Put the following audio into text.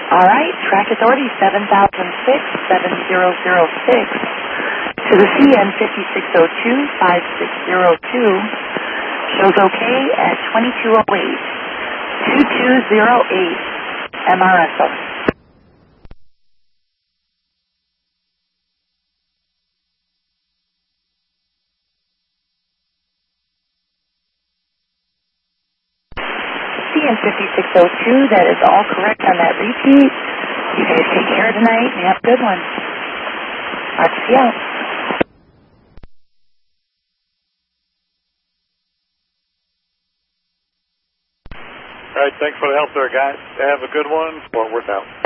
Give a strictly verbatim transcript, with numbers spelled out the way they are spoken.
All right, track authority seven thousand six, seven zero zero six to the C N fifty-six oh two, five six zero two. Shows okay at twenty-two oh eight, two two zero eight M R S O. C N fifty-six oh two, that is all correct on that repeat. You guys take care tonight and have a good one. R T C out. All right, thanks for the help there, guys. Have a good one. Fort Worth out.